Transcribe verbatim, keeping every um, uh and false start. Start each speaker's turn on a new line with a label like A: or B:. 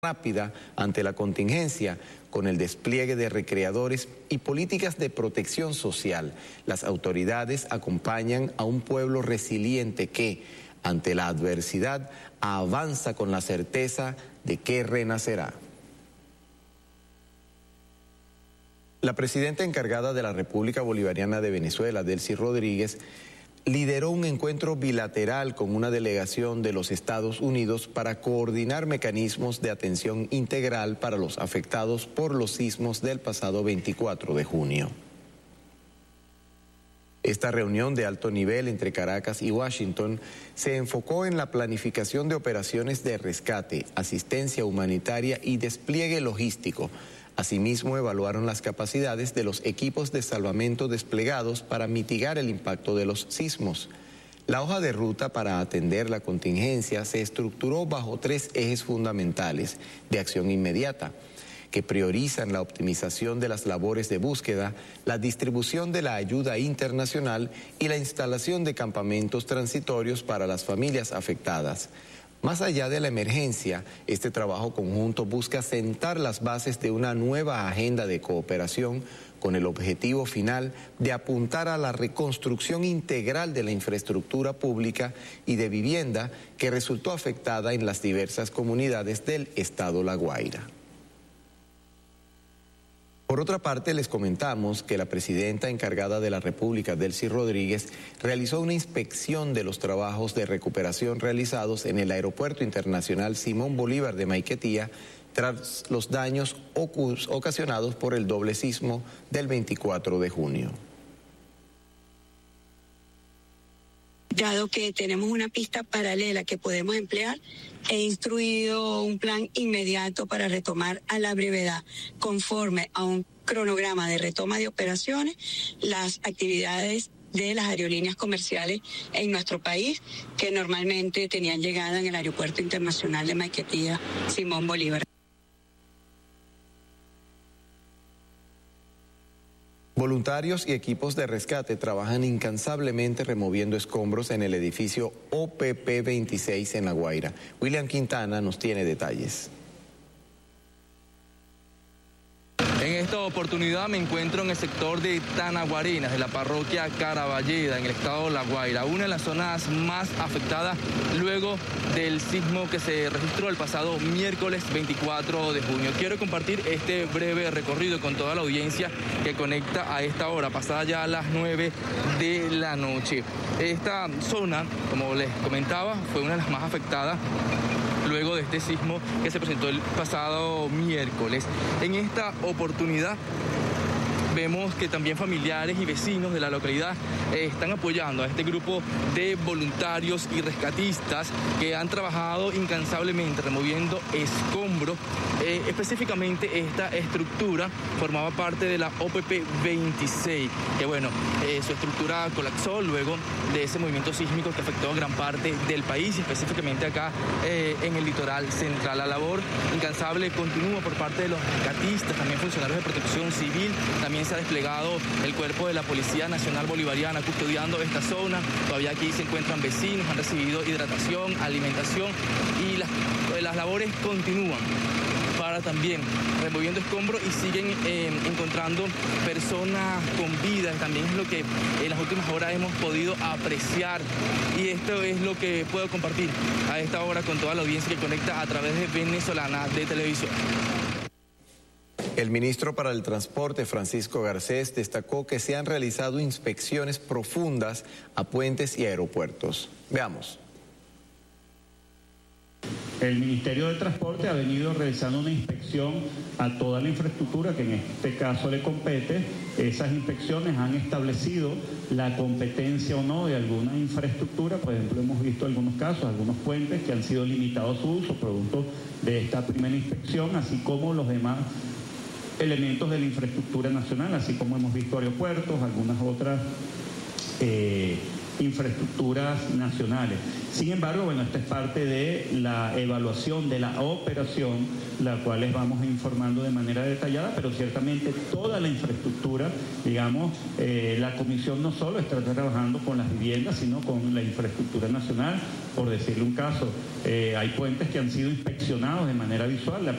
A: rápida ante la contingencia con el despliegue de recreadores y políticas de protección social. Las autoridades acompañan a un pueblo resiliente que, ante la adversidad, avanza con la certeza de que renacerá. La presidenta encargada de la República Bolivariana de Venezuela, Delcy Rodríguez, lideró un encuentro bilateral con una delegación de los Estados Unidos para coordinar mecanismos de atención integral para los afectados por los sismos del pasado veinticuatro de junio. Esta reunión de alto nivel entre Caracas y Washington se enfocó en la planificación de operaciones de rescate, asistencia humanitaria y despliegue logístico. Asimismo, evaluaron las capacidades de los equipos de salvamento desplegados para mitigar el impacto de los sismos. La hoja de ruta para atender la contingencia se estructuró bajo tres ejes fundamentales de acción inmediata, que priorizan la optimización de las labores de búsqueda, la distribución de la ayuda internacional y la instalación de campamentos transitorios para las familias afectadas. Más allá de la emergencia, este trabajo conjunto busca sentar las bases de una nueva agenda de cooperación con el objetivo final de apuntar a la reconstrucción integral de la infraestructura pública y de vivienda que resultó afectada en las diversas comunidades del estado La Guaira. Por otra parte, les comentamos que la presidenta encargada de la República, Delcy Rodríguez, realizó una inspección de los trabajos de recuperación realizados en el Aeropuerto Internacional Simón Bolívar de Maiquetía tras los daños ocasionados por el doble sismo del veinticuatro de junio.
B: Dado que tenemos una pista paralela que podemos emplear, he instruido un plan inmediato para retomar a la brevedad, conforme a un cronograma de retoma de operaciones, las actividades de las aerolíneas comerciales en nuestro país, que normalmente tenían llegada en el Aeropuerto Internacional de Maiquetía, Simón Bolívar.
A: Voluntarios y equipos de rescate trabajan incansablemente removiendo escombros en el edificio O P P veintiséis en La Guaira. William Quintana nos tiene detalles.
C: En esta oportunidad me encuentro en el sector de Tanaguarenas, de la parroquia Caraballeda, en el estado de La Guaira, una de las zonas más afectadas luego del sismo que se registró el pasado miércoles veinticuatro de junio. Quiero compartir este breve recorrido con toda la audiencia que conecta a esta hora, pasada ya a las nueve de la noche. Esta zona, como les comentaba, fue una de las más afectadas luego de este sismo que se presentó el pasado miércoles. En esta oportunidad vemos que también familiares y vecinos de la localidad eh, están apoyando a este grupo de voluntarios y rescatistas que han trabajado incansablemente removiendo escombros. Eh, específicamente esta estructura formaba parte de la O P P veintiséis, que bueno, eh, su estructura colapsó luego de ese movimiento sísmico que afectó a gran parte del país, y específicamente acá eh, en el litoral central. La labor incansable continúa por parte de los rescatistas, también funcionarios de protección civil. También se ha desplegado el cuerpo de la Policía Nacional Bolivariana custodiando esta zona. Todavía aquí se encuentran vecinos, han recibido hidratación, alimentación, y las, las labores continúan para también removiendo escombros, y siguen eh, encontrando personas con vida. También es lo que en las últimas horas hemos podido apreciar, y esto es lo que puedo compartir a esta hora con toda la audiencia que conecta a través de Venezolana de Televisión.
A: El ministro para el Transporte, Francisco Garcés, destacó que se han realizado inspecciones profundas a puentes y aeropuertos. Veamos.
D: El Ministerio de Transporte ha venido realizando una inspección a toda la infraestructura que en este caso le compete. Esas inspecciones han establecido la competencia o no de alguna infraestructura. Por ejemplo, hemos visto algunos casos, algunos puentes que han sido limitados su uso producto de esta primera inspección, así como los demás elementos de la infraestructura nacional, así como hemos visto aeropuertos, algunas otras eh, infraestructuras nacionales. Sin embargo, bueno, esta es parte de la evaluación de la operación, la cual les vamos informando de manera detallada, pero ciertamente toda la infraestructura, digamos, eh, la comisión no solo está trabajando con las viviendas, sino con la infraestructura nacional. Por decirle un caso, eh, hay puentes que han sido inspeccionados de manera visual. La